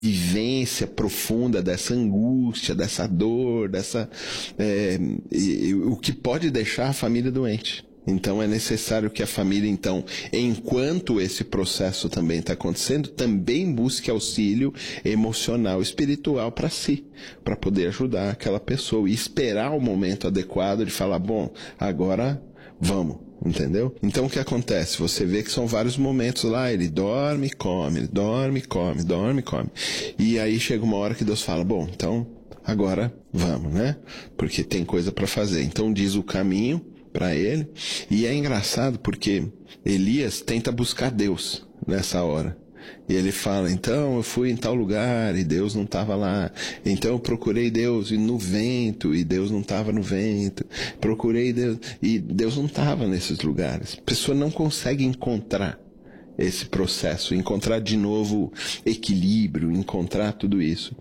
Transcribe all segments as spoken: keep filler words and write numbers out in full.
vivência profunda dessa angústia, dessa dor, dessa é, e, e, o que pode deixar a família doente. Então é necessário que a família, então, enquanto esse processo também está acontecendo, também busque auxílio emocional, espiritual para si, para poder ajudar aquela pessoa e esperar o momento adequado de falar, bom, agora vamos. Entendeu? Então o que acontece? Você vê que são vários momentos lá, ele dorme, come, ele dorme, come, dorme, come. E aí chega uma hora que Deus fala, bom, então agora vamos, né? Porque tem coisa para fazer. Então diz o caminho para ele. E é engraçado porque Elias tenta buscar Deus nessa hora. E ele fala, então eu fui em tal lugar e Deus não estava lá. Então eu procurei Deus no vento e Deus não estava no vento. Procurei Deus e Deus não estava nesses lugares. A pessoa não consegue encontrar esse processo, encontrar de novo equilíbrio, encontrar tudo isso.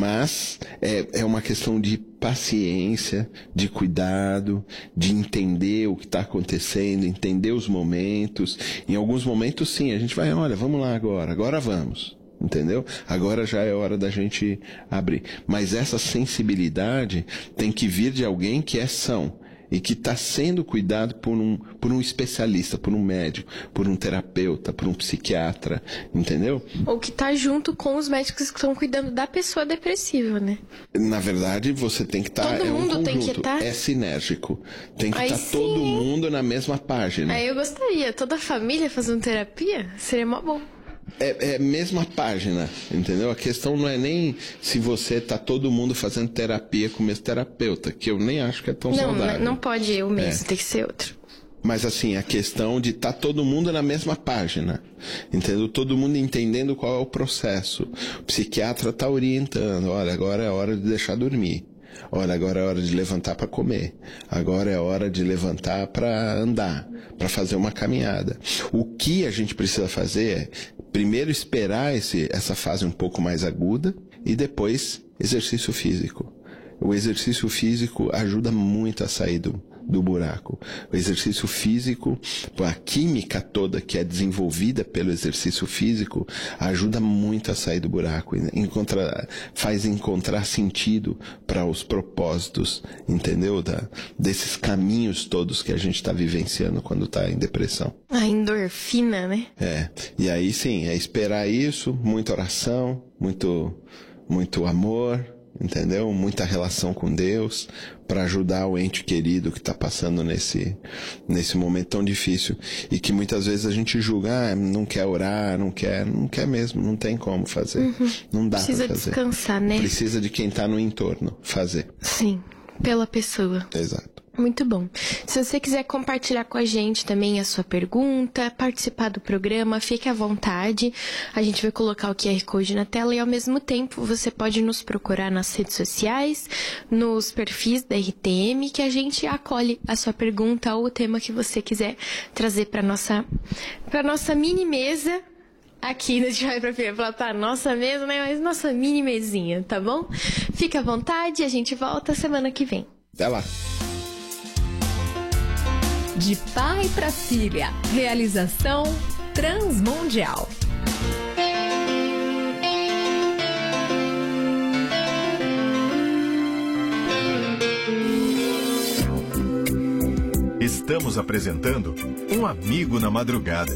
Mas é, é uma questão de paciência, de cuidado, de entender o que está acontecendo, entender os momentos. Em alguns momentos, sim, a gente vai, olha, vamos lá agora, agora vamos. Entendeu? Agora já é hora da gente abrir. Mas essa sensibilidade tem que vir de alguém que é são. E que está sendo cuidado por um, por um especialista, por um médico, por um terapeuta, por um psiquiatra, entendeu? Ou que está junto com os médicos que estão cuidando da pessoa depressiva, né? Na verdade, você tem que estar... Tá, todo é mundo um tem que estar... Tá... É sinérgico. Tem que estar tá todo mundo na mesma página. Aí eu gostaria. Toda a família fazendo terapia seria mó bom. É, é mesma página, entendeu? A questão não é nem se você tá todo mundo fazendo terapia com o mesmo terapeuta, que eu nem acho que é tão não, saudável. Não, não pode eu mesmo, é. Tem que ser outro. Mas assim, a questão de tá todo mundo na mesma página, entendeu? Todo mundo entendendo qual é o processo. O psiquiatra tá orientando, olha, agora é hora de deixar dormir. Olha, agora é hora de levantar para comer. Agora é hora de levantar para andar, para fazer uma caminhada. O que a gente precisa fazer é, primeiro, esperar esse, essa fase um pouco mais aguda e depois exercício físico. O exercício físico ajuda muito a sair do, do buraco. O exercício físico, a química toda que é desenvolvida pelo exercício físico, ajuda muito a sair do buraco. Encontra, faz encontrar sentido para os propósitos, entendeu? Da, desses caminhos todos que a gente está vivenciando quando está em depressão. A endorfina, né? É. E aí sim, é esperar isso, muita oração, muito, muito amor, entendeu? Muita relação com Deus para ajudar o ente querido que está passando nesse, nesse momento tão difícil e que muitas vezes a gente julga, ah, não quer orar, não quer, não quer mesmo, não tem como fazer, uhum. Não dá para fazer. Precisa descansar, né? Precisa de quem está no entorno fazer. Sim, pela pessoa. Exato. Muito bom. Se você quiser compartilhar com a gente também a sua pergunta, participar do programa, fique à vontade. A gente vai colocar o Q R Code na tela e, ao mesmo tempo, você pode nos procurar nas redes sociais, nos perfis da R T M, que a gente acolhe a sua pergunta ou o tema que você quiser trazer para nossa, para nossa mini mesa. Aqui, a gente vai pra falar pra nossa mesa, né? Mas nossa mini mesinha, tá bom? Fique à vontade, a gente volta semana que vem. Até lá. De pai para filha. Realização Transmundial. Estamos apresentando Um Amigo na Madrugada.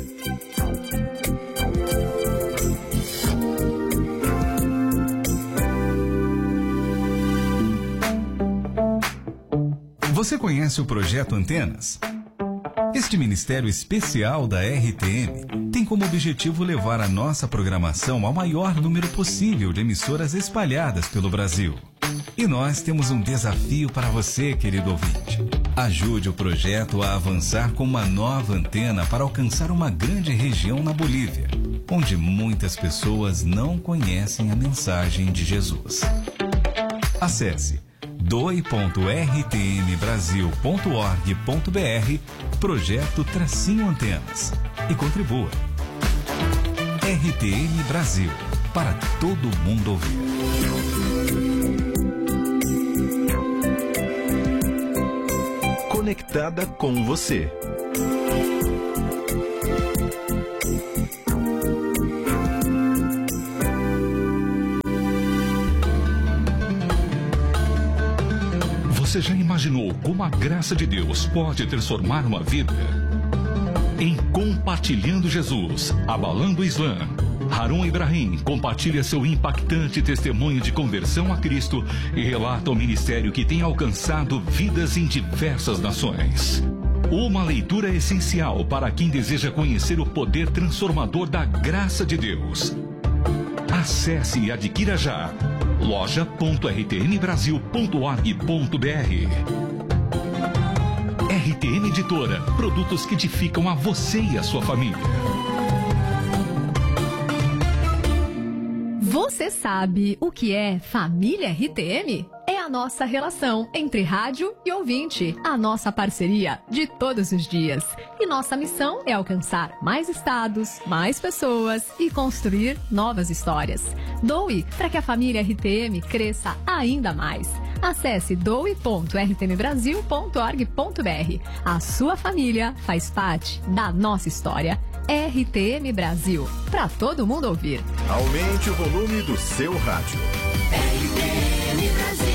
Você conhece o Projeto Antenas? Este ministério especial da R T M tem como objetivo levar a nossa programação ao maior número possível de emissoras espalhadas pelo Brasil. E nós temos um desafio para você, querido ouvinte. Ajude o projeto a avançar com uma nova antena para alcançar uma grande região na Bolívia, onde muitas pessoas não conhecem a mensagem de Jesus. Acesse doe ponto r t m brasil ponto org ponto b r Projeto Tracinho Antenas e contribua. R T M Brasil, para todo mundo ouvir. Conectada com você. Você já imaginou como a graça de Deus pode transformar uma vida? Em Compartilhando Jesus, Abalando o Islã, Harun Ibrahim compartilha seu impactante testemunho de conversão a Cristo e relata o ministério que tem alcançado vidas em diversas nações. Uma leitura essencial para quem deseja conhecer o poder transformador da graça de Deus. Acesse e adquira já loja ponto r t m brasil ponto org ponto b r. R T M Editora, produtos que edificam a você e a sua família. Você sabe o que é Família R T M? É a nossa relação entre rádio e ouvinte, a nossa parceria de todos os dias. E nossa missão é alcançar mais estados, mais pessoas e construir novas histórias. Doe para que a família R T M cresça ainda mais. Acesse doe ponto r t m brasil ponto org ponto b r. A sua família faz parte da nossa história. R T M Brasil, para todo mundo ouvir. Aumente o volume do seu rádio. R T M Brasil.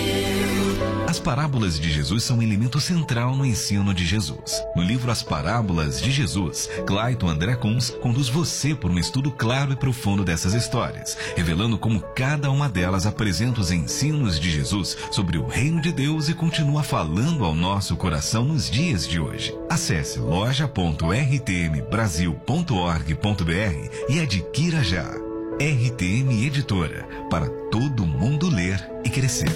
As parábolas de Jesus são um elemento central no ensino de Jesus. No livro As Parábolas de Jesus, Clayton André Kunz conduz você por um estudo claro e profundo dessas histórias, revelando como cada uma delas apresenta os ensinos de Jesus sobre o reino de Deus e continua falando ao nosso coração nos dias de hoje. Acesse loja ponto r t m brasil ponto org ponto b r e adquira já. R T M Editora, para todo mundo ler e crescer.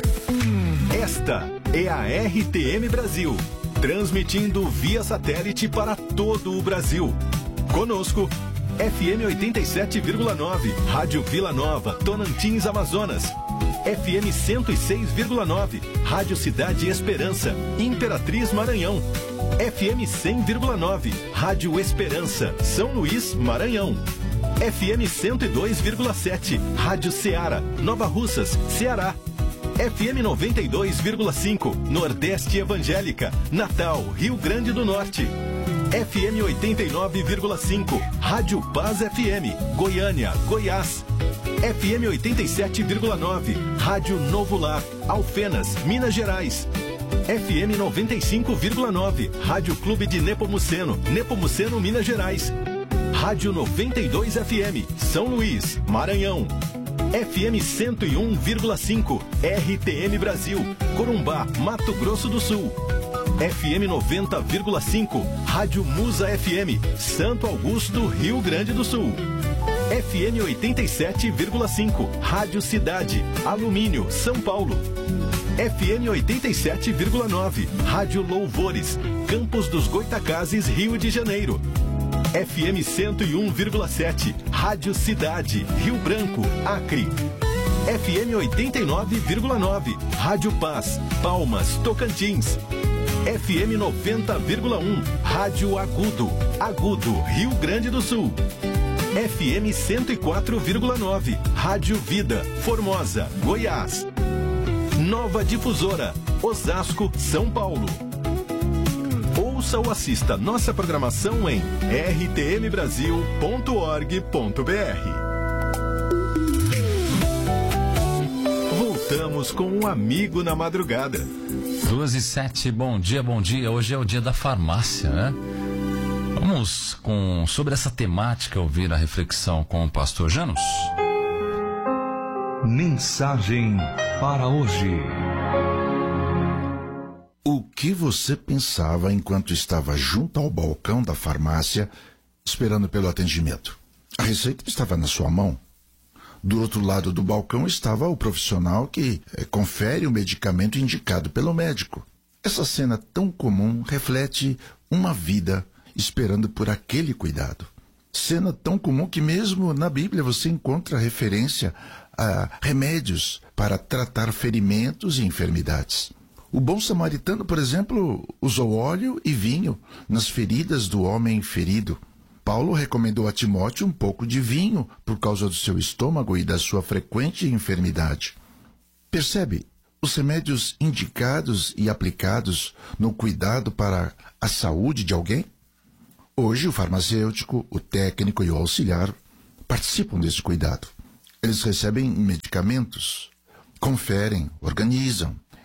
Esta é a R T M Brasil, transmitindo via satélite para todo o Brasil. Conosco, F M oitenta e sete vírgula nove, Rádio Vila Nova, Tonantins, Amazonas. F M cento e seis vírgula nove, Rádio Cidade Esperança, Imperatriz, Maranhão. F M cem vírgula nove, Rádio Esperança, São Luís, Maranhão. F M cento e dois vírgula sete, Rádio Ceará, Nova Russas, Ceará. F M noventa e dois vírgula cinco, Nordeste Evangélica, Natal, Rio Grande do Norte. F M oitenta e nove vírgula cinco, Rádio Paz F M, Goiânia, Goiás. F M oitenta e sete vírgula nove, Rádio Novo Lar, Alfenas, Minas Gerais. F M noventa e cinco vírgula nove, Rádio Clube de Nepomuceno, Nepomuceno, Minas Gerais. Rádio noventa e dois F M, São Luís, Maranhão. F M cento e um vírgula cinco, R T M Brasil, Corumbá, Mato Grosso do Sul. F M noventa vírgula cinco, Rádio Musa F M, Santo Augusto, Rio Grande do Sul. F M oitenta e sete vírgula cinco, Rádio Cidade, Alumínio, São Paulo. F M oitenta e sete vírgula nove, Rádio Louvores, Campos dos Goitacazes, Rio de Janeiro. F M cento e um vírgula sete, Rádio Cidade, Rio Branco, Acre. F M oitenta e nove vírgula nove, Rádio Paz, Palmas, Tocantins. F M noventa vírgula um, Rádio Agudo, Agudo, Rio Grande do Sul. F M cento e quatro vírgula nove, Rádio Vida, Formosa, Goiás. Nova Difusora, Osasco, São Paulo. Ouça ou assista nossa programação em r t m brasil ponto org ponto b r. Voltamos com um amigo na madrugada. duas e sete, bom dia, bom dia. Hoje é o dia da farmácia, né? Vamos com, sobre essa temática ouvir a reflexão com o pastor Janus. Mensagem para hoje. O que você pensava enquanto estava junto ao balcão da farmácia, esperando pelo atendimento? A receita estava na sua mão. Do outro lado do balcão estava o profissional que eh, confere o medicamento indicado pelo médico. Essa cena tão comum reflete uma vida esperando por aquele cuidado. Cena tão comum que mesmo na Bíblia você encontra referência a remédios para tratar ferimentos e enfermidades. O bom samaritano, por exemplo, usou óleo e vinho nas feridas do homem ferido. Paulo recomendou a Timóteo um pouco de vinho por causa do seu estômago e da sua frequente enfermidade. Percebe? Os remédios indicados e aplicados no cuidado para a saúde de alguém? Hoje, o farmacêutico, o técnico e o auxiliar participam desse cuidado. Eles recebem medicamentos, conferem, organizam,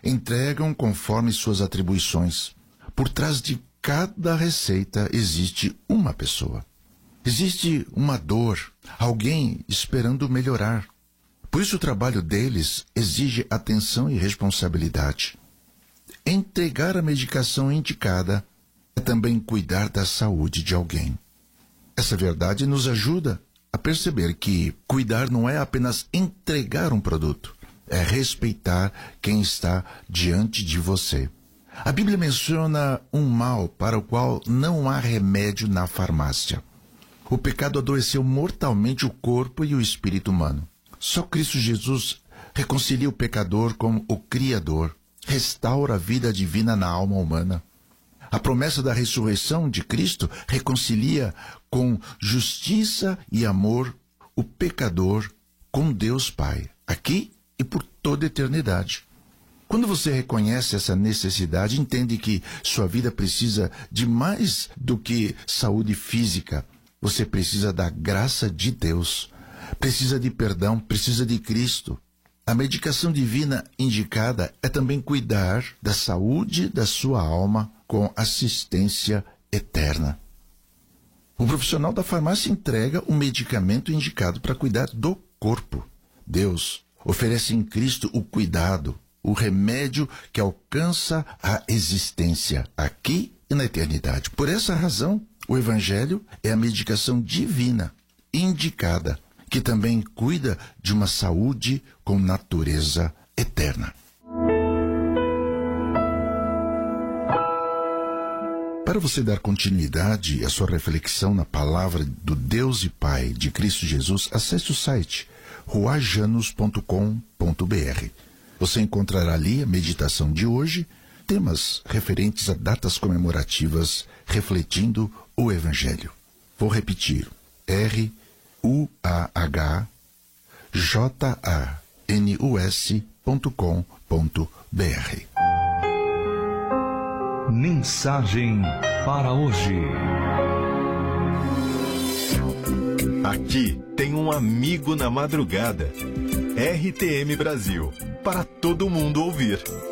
entregam conforme suas atribuições. Por trás de cada receita existe uma pessoa. Existe uma dor, alguém esperando melhorar. Por isso o trabalho deles exige atenção e responsabilidade. Entregar a medicação indicada é também cuidar da saúde de alguém. Essa verdade nos ajuda a perceber que cuidar não é apenas entregar um produto, é respeitar quem está diante de você. A Bíblia menciona um mal para o qual não há remédio na farmácia. O pecado adoeceu mortalmente o corpo e o espírito humano. Só Cristo Jesus reconcilia o pecador com o Criador, restaura a vida divina na alma humana. A promessa da ressurreição de Cristo reconcilia com justiça e amor o pecador com Deus Pai, aqui e por toda a eternidade. Quando você reconhece essa necessidade, entende que sua vida precisa de mais do que saúde física. Você precisa da graça de Deus, precisa de perdão, precisa de Cristo. A medicação divina indicada é também cuidar da saúde da sua alma com assistência eterna. O profissional da farmácia entrega o medicamento indicado para cuidar do corpo. Deus oferece em Cristo o cuidado, o remédio que alcança a existência aqui e na eternidade. Por essa razão, o Evangelho é a medicação divina indicada, que também cuida de uma saúde com natureza eterna. Para você dar continuidade à sua reflexão na palavra do Deus e Pai de Cristo Jesus, acesse o site ruajanos ponto com ponto b r. Você encontrará ali a meditação de hoje, temas referentes a datas comemorativas refletindo o Evangelho. Vou repetir: R U A H J A N U S ponto com ponto b r. Mensagem para hoje. Aqui tem um amigo na madrugada. R T M Brasil, para todo mundo ouvir.